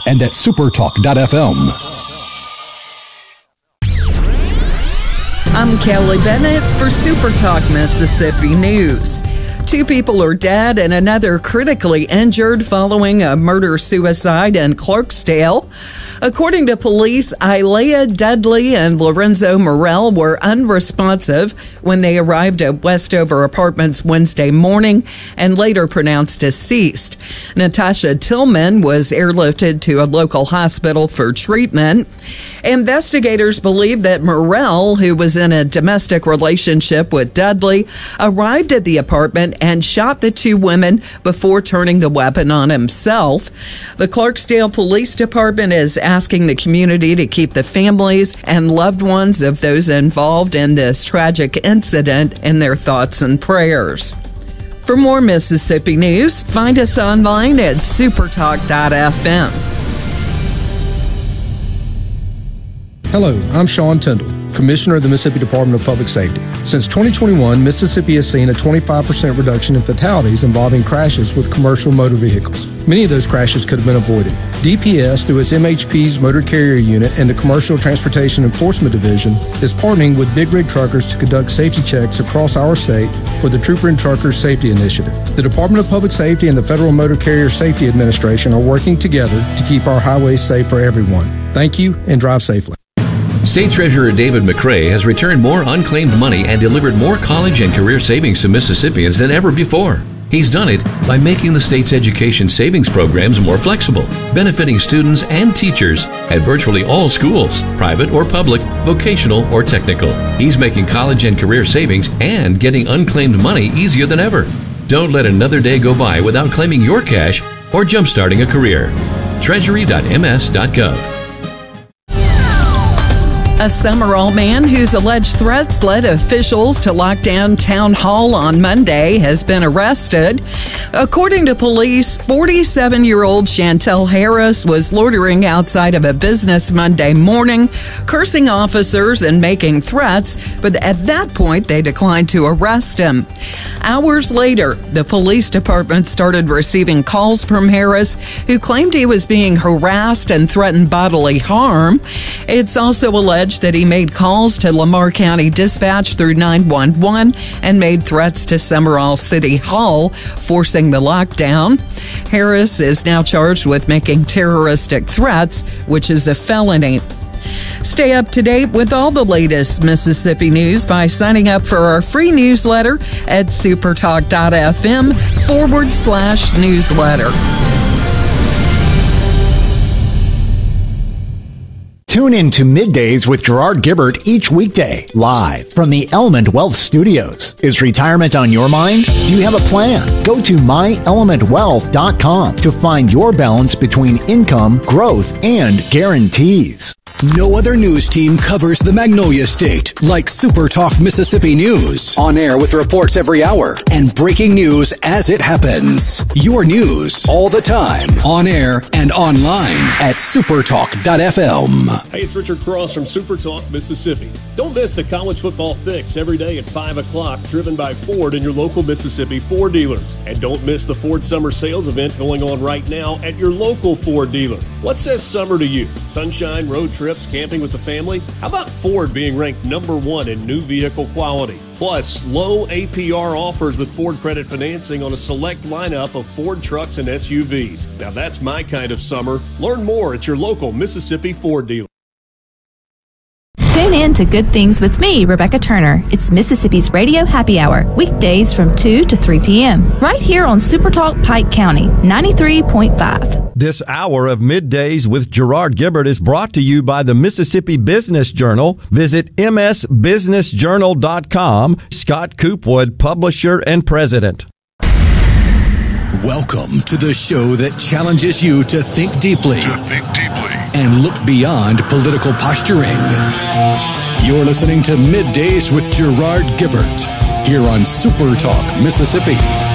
and at supertalk.fm. I'm Kelly Bennett for Super Talk Mississippi News. 2 people are dead and another critically injured following a murder-suicide in Clarksdale. According to police, Ilea Dudley and Lorenzo Morell were unresponsive when they arrived at Westover Apartments Wednesday morning and later pronounced deceased. Natasha Tillman was airlifted to a local hospital for treatment. Investigators believe that Morell, who was in a domestic relationship with Dudley, arrived at the apartment and shot the 2 women before turning the weapon on himself. The Clarksdale Police Department is asking the community to keep the families and loved ones of those involved in this tragic incident in their thoughts and prayers. For more Mississippi news, find us online at supertalk.fm. Hello, I'm Sean Tyndall, Commissioner of the Mississippi Department of Public Safety. Since 2021, Mississippi has seen a 25% reduction in fatalities involving crashes with commercial motor vehicles. Many of those crashes could have been avoided. DPS, through its MHP's Motor Carrier Unit and the Commercial Transportation Enforcement Division, is partnering with Big Rig Truckers to conduct safety checks across our state for the Trooper and Truckers Safety Initiative. The Department of Public Safety and the Federal Motor Carrier Safety Administration are working together to keep our highways safe for everyone. Thank you and drive safely. State Treasurer David McRae has returned more unclaimed money and delivered more college and career savings to Mississippians than ever before. He's done it by making the state's education savings programs more flexible, benefiting students and teachers at virtually all schools, private or public, vocational or technical. He's making college and career savings and getting unclaimed money easier than ever. Don't let another day go by without claiming your cash or jumpstarting a career. Treasury.ms.gov. A Summerall man whose alleged threats led officials to lock down Town Hall on Monday has been arrested. According to police, 47-year-old Chantel Harris was loitering outside of a business Monday morning, cursing officers and making threats, but at that point they declined to arrest him. Hours later, the police department started receiving calls from Harris, who claimed he was being harassed and threatened bodily harm. It's also alleged that he made calls to Lamar County Dispatch through 911 and made threats to Summerall City Hall, forcing the lockdown. Harris is now charged with making terroristic threats, which is a felony. Stay up to date with all the latest Mississippi news by signing up for our free newsletter at supertalk.fm/newsletter. Tune in to Middays with Gerard Gibbert each weekday, live from the Element Wealth Studios. Is retirement on your mind? Do you have a plan? Go to myelementwealth.com to find your balance between income, growth, and guarantees. No other news team covers the Magnolia State like Super Talk Mississippi News. On air with reports every hour and breaking news as it happens. Your news all the time. On air and online at supertalk.fm. Hey, it's Richard Cross from Super Talk Mississippi. Don't miss the college football fix every day at 5 o'clock, driven by Ford and your local Mississippi Ford dealers. And don't miss the Ford Summer Sales event going on right now at your local Ford dealer. What says summer to you? Sunshine, road trips, camping with the family? How about Ford being ranked #1 in new vehicle quality? Plus, low APR offers with Ford Credit Financing on a select lineup of Ford trucks and SUVs. Now that's my kind of summer. Learn more at your local Mississippi Ford dealer. Tune in to Good Things with me, Rebecca Turner. It's Mississippi's Radio Happy Hour, weekdays from 2 to 3 p.m. right here on Super Talk Pike County, 93.5. This hour of Middays with Gerard Gibbert is brought to you by the Mississippi Business Journal. Visit msbusinessjournal.com. Scott Coopwood, publisher and president. Welcome to the show that challenges you to think deeply. And look beyond political posturing. You're listening to Middays with Gerard Gibbert here on Super Talk Mississippi.